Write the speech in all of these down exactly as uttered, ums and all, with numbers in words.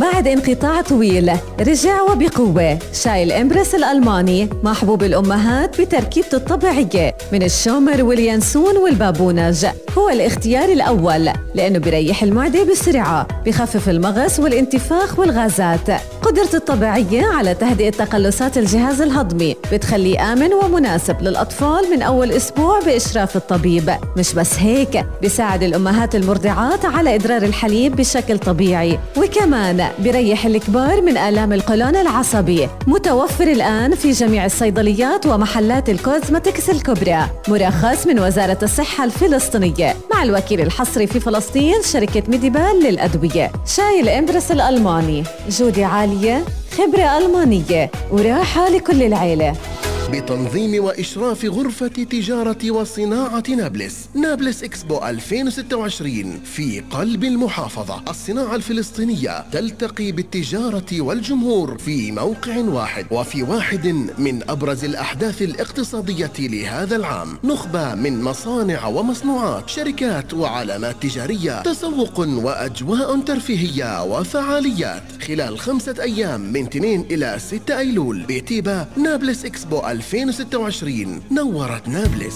بعد انقطاع طويل رجع وبقوة شاي الإمبرس الألماني محبوب الأمهات بتركيبته الطبيعية من الشومر واليانسون والبابونج. هو الاختيار الأول لأنه بيريح المعدة بسرعة، بخفف المغص والانتفاخ والغازات. قدرته الطبيعية على تهدئة تقلصات الجهاز الهضمي بتخليه آمن ومناسب للأطفال من أول أسبوع بإشراف الطبيب. مش بس هيك، بيساعد الأمهات المرضعات على إدرار الحليب بشكل طبيعي، وكمان بيريح الكبار من آلام القولون العصبي. متوفر الآن في جميع الصيدليات ومحلات الكوزمتكس الكبرى، مرخص من وزارة الصحة الفلسطينية مع الوكيل الحصري في فلسطين شركة ميديبال للأدوية. شاي الإمبرس الألماني، جودة عالية، خبرة ألمانية، وراحة لكل العيلة. بتنظيم وإشراف غرفة تجارة وصناعة نابلس. نابلس إكسبو ألفين وستة وعشرين في قلب المحافظة. الصناعة الفلسطينية تلتقي بالتجارة والجمهور في موقع واحد وفي واحد من أبرز الأحداث الاقتصادية لهذا العام. نخبة من مصانع ومصنوعات، شركات وعلامات تجارية، تسوق وأجواء ترفيهية وفعاليات خلال خمسة أيام من اثنين إلى ستة أيلول بتيبا. نابلس إكسبو ألفين وستة وعشرين نورت نابلس.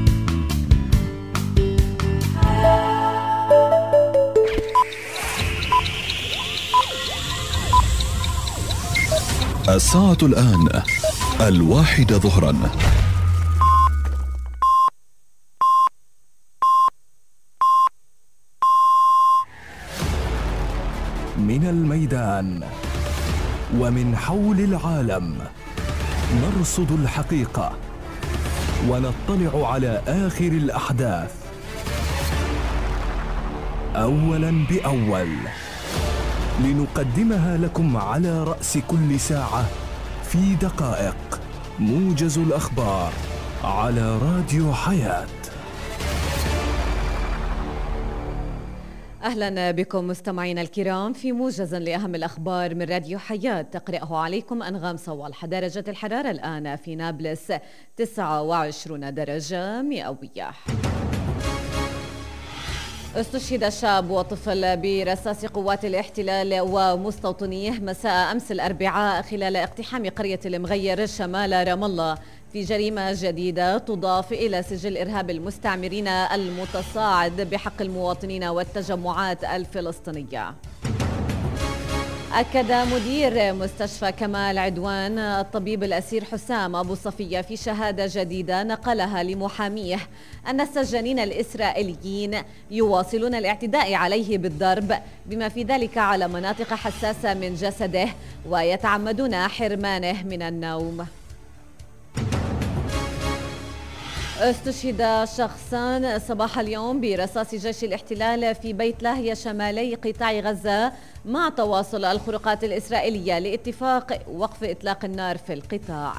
الساعة الآن الواحدة ظهرا. من الميدان ومن حول العالم نرصد الحقيقة ونطلع على آخر الأحداث أولاً بأول، لنقدمها لكم على رأس كل ساعة في دقائق. موجز الأخبار على راديو حياة. أهلا بكم مستمعينا الكرام في موجز لأهم الأخبار من راديو حياة، تقرأه عليكم أنغام صوال. درجة الحرارة الآن في نابلس تسعة وعشرين درجة مئوية. استشهد شاب وطفل برصاص قوات الاحتلال ومستوطنيه مساء أمس الأربعاء خلال اقتحام قرية المغير شمال رام الله في جريمة جديدة تضاف إلى سجل إرهاب المستعمرين المتصاعد بحق المواطنين والتجمعات الفلسطينية. أكد مدير مستشفى كمال عدوان الطبيب الأسير حسام أبو صفية في شهادة جديدة نقلها لمحاميه أن السجانين الإسرائيليين يواصلون الاعتداء عليه بالضرب بما في ذلك على مناطق حساسة من جسده، ويتعمدون حرمانه من النوم. استشهد شخصان صباح اليوم برصاص جيش الاحتلال في بيت لاهيا شمالي قطاع غزة مع تواصل الخروقات الإسرائيلية لاتفاق وقف إطلاق النار في القطاع.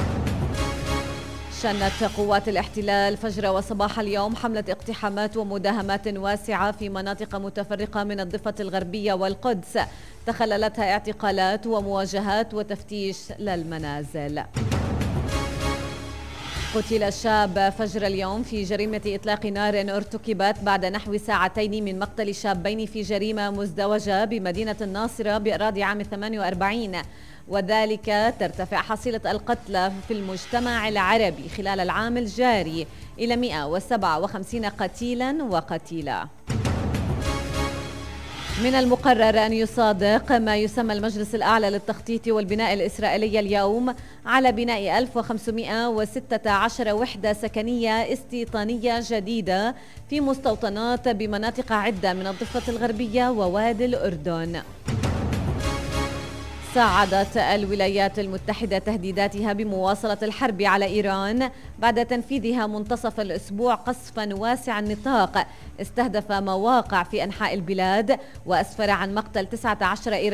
شنت قوات الاحتلال فجر وصباح اليوم حملة اقتحامات ومداهمات واسعة في مناطق متفرقة من الضفة الغربية والقدس تخللتها اعتقالات ومواجهات وتفتيش للمنازل. قتل شاب فجر اليوم في جريمة إطلاق نار ارتكبت بعد نحو ساعتين من مقتل شابين في جريمة مزدوجة بمدينة الناصرة بأراضي عام ثمانية وأربعين، وذلك ترتفع حصيلة القتلى في المجتمع العربي خلال العام الجاري إلى مئة وسبعة وخمسين قتيلا وقتيلا. من المقرر أن يصادق ما يسمى المجلس الأعلى للتخطيط والبناء الإسرائيلي اليوم على بناء ألف وخمسمئة وستة عشر وحدة سكنية استيطانية جديدة في مستوطنات بمناطق عدة من الضفة الغربية ووادي الأردن. صعدت الولايات المتحدة تهديداتها بمواصلة الحرب على إيران بعد تنفيذها منتصف الأسبوع قصفا واسع النطاق استهدف مواقع في أنحاء البلاد وأسفر عن مقتل تسعة عشر إيرانيا